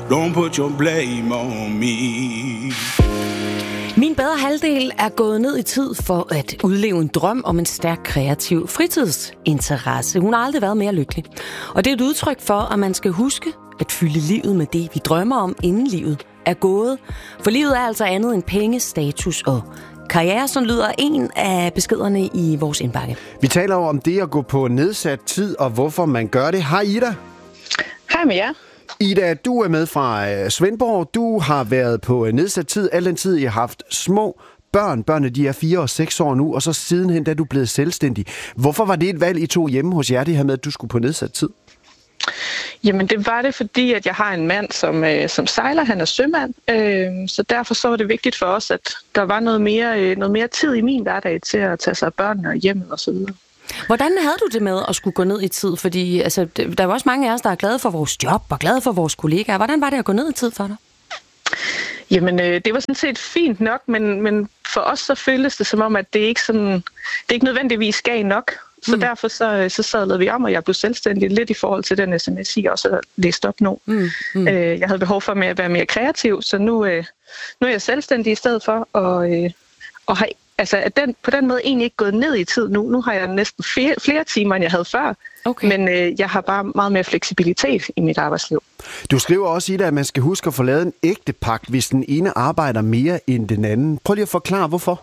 Don't put your blame on me. Min bedre halvdel er gået ned i tid for at udleve en drøm om en stærk kreativ fritidsinteresse. Hun har aldrig været mere lykkelig. Og det er et udtryk for, at man skal huske at fylde livet med det, vi drømmer om, inden livet er gået. For livet er altså andet end penge, status og karriere, som lyder en af beskederne i vores indbakke. Vi taler jo om det at gå på nedsat tid, og hvorfor man gør det. Hej Ida. Hej med jer. Ida, du er med fra Svendborg. Du har været på nedsat tid. Al den tid, I har haft små børn. Børnene, de er 4 og 6 år nu, og så sidenhen, da du er blevet selvstændig. Hvorfor var det et valg, I tog hjemme hos jer, det her med, at du skulle på nedsat tid? Jamen det var det, fordi at jeg har en mand, som sejler. Han er sømand, så derfor så var det vigtigt for os, at der var noget mere tid i min hverdag til at tage sig af børnene og hjemmet og så videre. Hvordan havde du det med at skulle gå ned i tid? Fordi altså, der er også mange af os, der er glade for vores job og glade for vores kollegaer. Hvordan var det at gå ned i tid for dig? Jamen, det var sådan set fint nok, men for os så føltes det som om, at det ikke nødvendigvis gav nok. Så derfor så sadlede vi om, og jeg blev selvstændig lidt i forhold til den sms, jeg også har læst op nu. Jeg havde behov for at være mere kreativ, så nu er jeg selvstændig i stedet for, og har på den måde egentlig ikke gået ned i tid nu. Nu har jeg næsten flere timer, end jeg havde før, men jeg har bare meget mere fleksibilitet i mit arbejdsliv. Du skriver også, Ida, at man skal huske at få lavet en ægtepagt, hvis den ene arbejder mere end den anden. Prøv lige at forklare, hvorfor.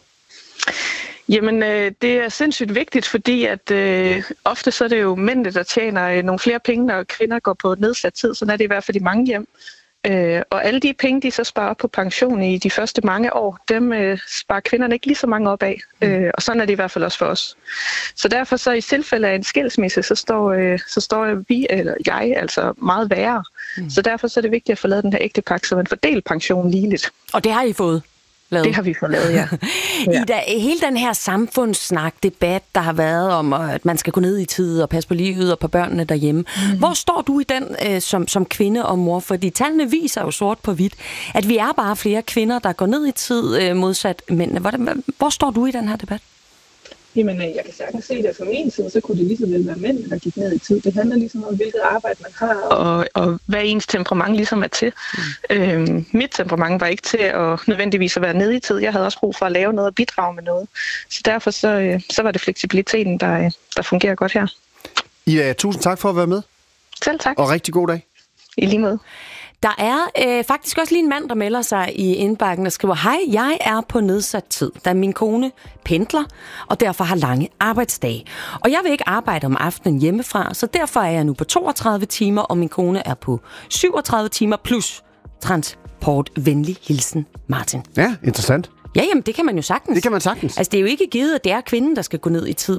Jamen, det er sindssygt vigtigt, fordi at ofte så er det jo mændene, der tjener nogle flere penge, når kvinder går på nedsat tid. Sådan er det i hvert fald i mange hjem. Og alle de penge, de så sparer på pension i de første mange år, dem sparer kvinderne ikke lige så mange op af. Og sådan er det i hvert fald også for os. Så derfor så i tilfælde af en skilsmisse, så står vi, eller jeg, altså meget værre. Så derfor så er det vigtigt at få lavet den her ægtepagt, så man fordeler pensionen ligeligt. Og det har I fået? Lavet. Det har vi fået lavet, ja. Ida, hele den her samfundssnak, debat, der har været om, at man skal gå ned i tid og passe på livet og på børnene derhjemme. Hvor står du i den som kvinde og mor? Fordi tallene viser jo sort på hvidt, at vi er bare flere kvinder, der går ned i tid modsat mændene. Hvor står du i den her debat? Jamen, jeg kan sagtens se det fra min side, så kunne det lige så vel være mænd, der gik ned i tid. Det handler ligesom om, hvilket arbejde man har, og hvad ens temperament ligesom er til. Mit temperament var ikke til at nødvendigvis at være nede i tid. Jeg havde også brug for at lave noget og bidrage med noget. Så derfor så var det fleksibiliteten, der fungerer godt her. Ida, tusind tak for at være med. Selv tak. Og rigtig god dag. I lige måde. Der er faktisk også lige en mand, der melder sig i indbakken og skriver: Hej, jeg er på nedsat tid, da min kone pendler og derfor har lange arbejdsdage. Og jeg vil ikke arbejde om aftenen hjemmefra, så derfor er jeg nu på 32 timer, og min kone er på 37 timer plus transport. Venlig hilsen, Martin. Ja, interessant. Ja, jamen det kan man jo sagtens. Det kan man sagtens. Altså det er jo ikke givet, at det er kvinden, der skal gå ned i tid.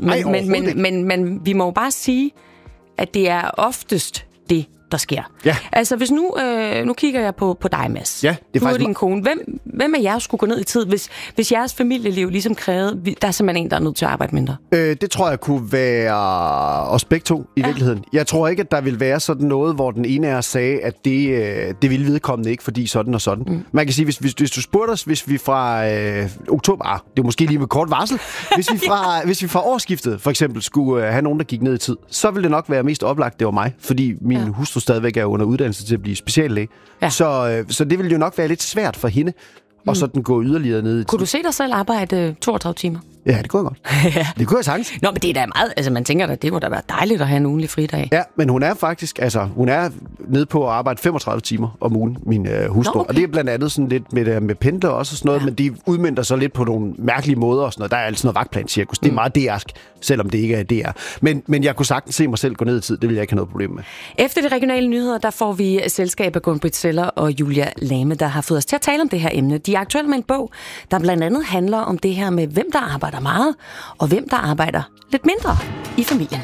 Men vi må jo bare sige, at det er oftest det, der sker. Ja. Altså, hvis nu kigger jeg på dig, Mads. Ja, det er faktisk din kone. Hvem af jer skulle gå ned i tid, hvis jeres familieliv ligesom krævede, der er simpelthen en, der er nødt til at arbejde mindre? Det tror jeg kunne være os begge to i virkeligheden. Jeg tror ikke, at der vil være sådan noget, hvor den ene af os sagde, at det ville vedkommende ikke, fordi sådan og sådan. Man kan sige, hvis du spurgte os, hvis vi fra oktober, det er måske lige med kort varsel, hvis vi fra årsskiftet for eksempel skulle have nogen, der gik ned i tid, så ville det nok være mest oplagt, det var mig, fordi min hustru stadigvæk er under uddannelse til at blive speciallæge. Ja. Så det ville jo nok være lidt svært for hende, og sådan gå yderligere ned i tid. Kunne du se dig selv arbejde 32 timer? Ja, det kunne jeg godt. Ja. Det kunne jeg sagtens. Nå, men det er da meget, altså man tænker da, det må da være dejligt at have en ugenlig fridag. Ja, men hun er faktisk, hun er nede på at arbejde 35 timer om ugen, min hustru. Og det er blandt andet sådan lidt med pendler også og sådan noget, men de udmønter så lidt på nogle mærkelige måder og sådan noget. Der er altså noget vagtplanscirkus. Det er meget DR'sk, selvom det ikke er DR. Men jeg kunne sagtens se mig selv gå ned i tid. Det vil jeg ikke have noget problem med. Efter de regionale nyheder, der får vi selskab af Gunn-Britt Zeller og Julia Lame, der har fået os til at tale om det her emne. De er aktuelle med en bog, der blandt andet handler om det her med, hvem der arbejder meget, og hvem der arbejder lidt mindre i familien.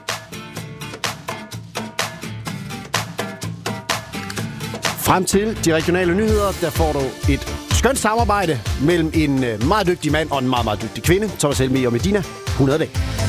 Frem til de regionale nyheder, der får du et skønt samarbejde mellem en meget dygtig mand og en meget, meget dygtig kvinde. Thomas Helmi og Medina. 100 dage.